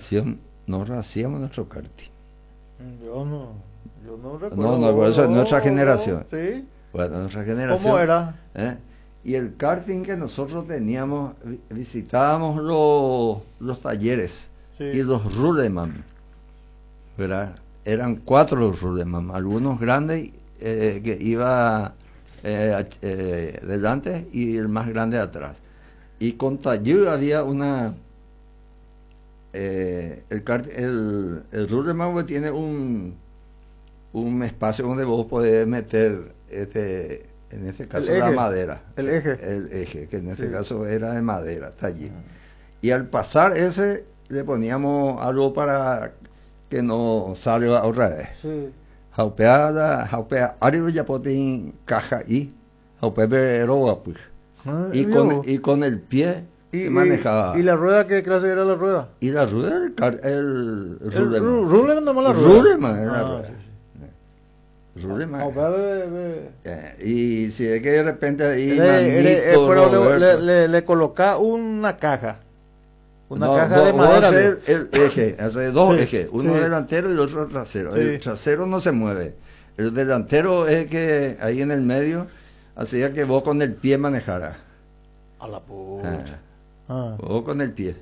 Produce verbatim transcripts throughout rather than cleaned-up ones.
generación no hacíamos nuestro karting. Yo no, yo no recuerdo. No, no, por eso es nuestra generación. Sí. Bueno, nuestra generación. ¿Cómo era? ¿eh? Y el karting que nosotros teníamos, visitábamos los, los talleres Sí. y los ruleman, ¿verdad? Eran cuatro los ruleman, algunos grandes eh, que iba eh, eh, delante y el más grande atrás. Y con taller había una... Eh, el, kart, el, el ruleman tiene un, un espacio donde vos podés meter, este, en este caso la madera. El eje. El eje, que en este Sí. caso era de madera, taller. Y al pasar ese, le poníamos algo para que no salga otra vez. Sí. Jaupeada, jaupea, arido ya poten caja y jaupepe roba pues. Ah, Y mira con, vos. y con el pie Y, se y- manejaba. ¿Y la rueda qué clase era la rueda? Y la rueda, el, car- el, El ruleman. ru- ruleman nomás la El rueda. ruleman era la Ah, rueda. sí, sí. Ruleman. Ah, ve, ve, ve. Eh, y si es que de repente ahí Le, le- eh, Nanito, pero le, Roberto, le, le, le coloca una caja. Una no, caja vos- de vos madera. haces ve. el eje, hace dos Sí, ejes, uno sí. delantero y el otro trasero. Sí. El trasero no se mueve. El delantero es que ahí en el medio hacía que vos con el pie manejaras. A la Ah, pucha. Ah. vos con el pie.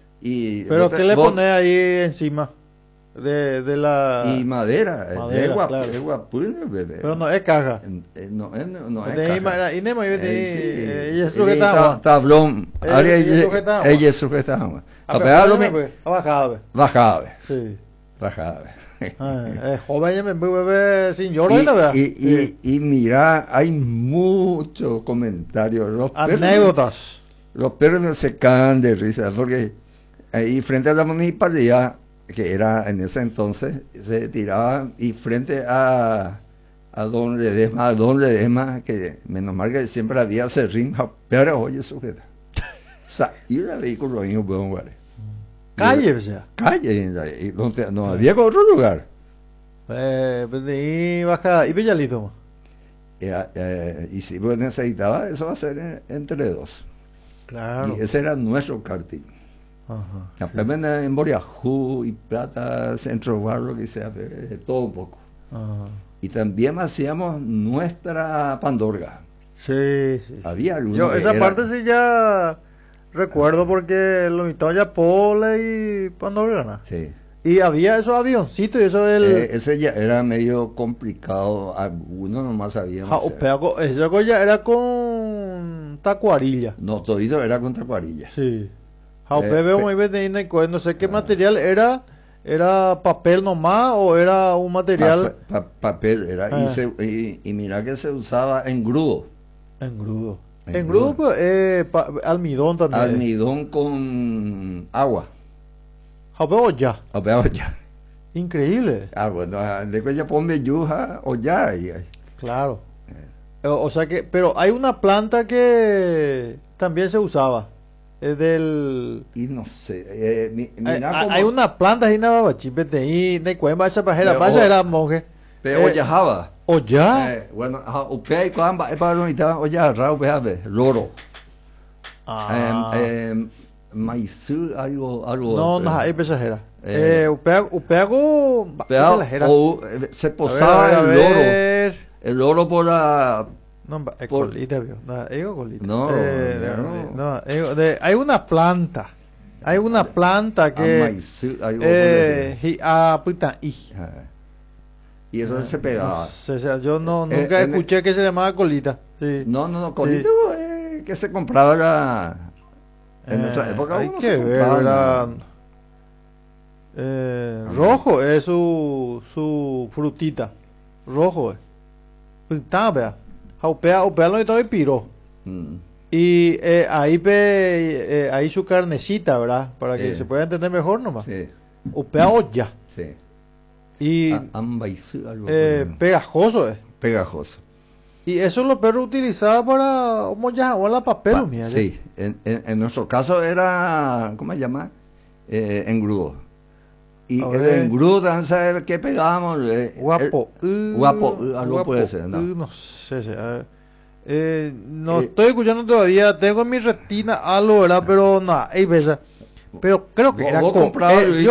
Y Pero vos te- ¿qué le vos- pones ahí encima? De, de la... Y madera, Madera, es guap, claro. es guapuna, bebé. Pero no es caja. En- eh, no, eh, no, no es De ahí caja. ma- y Nemo, y de- Eh, sí. eh, ella Eh, sujetaba. ta- tablón. Ella- Área, ella ella- sujetaba. ella sujetaba. A ver, Apeado bájame, me- pues, a bajar, ve. Bajaba, ve, Sí. bajaba, ve. Ah, eh, joven, ya me bebé sin lloro, Y, ¿no, verdad? y, Sí. y, y mira, hay muchos comentarios. Los perros, Anécdotas. los perros se cagan de risa porque ahí frente a la municipalidad, que era en ese entonces, se tiraban y frente a a Don Ledesma, a Don Ledesma, que menos mal que siempre había serrín, pero oye, sujeta. Sa- y el vehículo ahí, pues, hombre. Calle, o sea. Calle, y donde no había otro lugar. Eh, pues de ahí baja. Y Villalito. ma. Eh, eh, y si vos necesitabas, eso va a ser en- entre dos. Claro. Y ese era nuestro karting. Ajá. Después ven en Boriajú y Plata, Centro Barro, que sea, de todo un poco. Ajá. Y también hacíamos nuestra pandorga. Sí, sí. Había algunos Yo que esa era- parte sí ya recuerdo porque lo invitaba ya Pola y Pandora. Sí. Y había esos avioncitos y eso del... Eh, ese ya era medio complicado, algunos nomás sabíamos Ja, hacer. o pea co- esa cosa ya era con tacuarilla. No, todito era contra cuarilla. Sí. Ja, o Eh, pea veo pe- muy bien de ahí, no sé qué material era. ¿Era papel nomás o era un material Pa- pa- papel era, y, Ah. se- y, y mira que se usaba engrudo, engrudo? En Engrudo, grudo. pues, eh, pa- almidón también. almidón con agua, Ja, o ya. o sea, ya. Increíble. Ah, bueno, ah, después ya ponme yuja o ya, y, y- Claro. O, o sea que, pero hay una planta que también se usaba. Es del... y no sé, eh, mi- Hay, mira hay- cómo, hay una planta ahí nada más, chipete ahí, de cuemba esa pajera, Pero, vaya o- era monje. pero Eh, ya java. O ya. Eh, bueno, ah, upea y cuamba, es para lo mitad, o ya, rao, peave, loro. Ah. Eh, eh, maizú, algo, algo. No, pero- no, hay pesajera. Eh, Eh, upea- upeago, ba- Pero, pesajera. o, eh, se A ver, posaba a ver, a el loro, ver. el loro por la... No, ba- es Por- colita, vio. No, digo colita. No, Eh, no. no, digo, de- hay una planta. Hay una planta que. Amaizú, algo Eh, por el- hi- ah, puta, y. Ah. Y eso se pegaba. No sé, o sea, yo no, Eh, nunca en el- escuché que se llamaba colita. Sí. No, no, no, colito eh, que se compraba la... En Eh, nuestra época hay uno que se ver, compraba era, la- eh, Ah, rojo es su, su frutita. Rojo es. Puta, vea. Upea, upea lo que todo piro. Mm, Y eh, ahí pe, eh, ahí su carnecita, ¿verdad? Para que Sí. se pueda entender mejor nomás. sí, Upea olla. sí. Y A- Ambaizú, algo eh, por el- pegajoso es. pegajoso. Y eso los perros utilizaban para como ya o la papel, Pa- mía. sí, en, en, en nuestro caso era, ¿cómo se llama? Eh, engrudo. Y A el ver. engrudo, ¿sabes qué pegábamos? Eh, Guapo. el- Uh, guapo, uh, algo guapo. puede ser, ¿no? Uh, no sé. sé, a ver. Eh, no Eh, estoy escuchando todavía. Tengo en mi retina algo, ¿verdad? Pero no, hay veces. Pero creo que Vos- era vos co- comprabas eh, y- yo